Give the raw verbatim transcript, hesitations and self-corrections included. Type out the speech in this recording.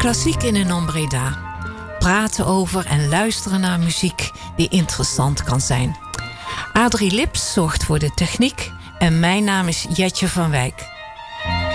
Klassiek in een Breda. Praten over en luisteren naar muziek die interessant kan zijn. Adrie Lips zorgt voor de techniek en mijn naam is Jetje van Wijk.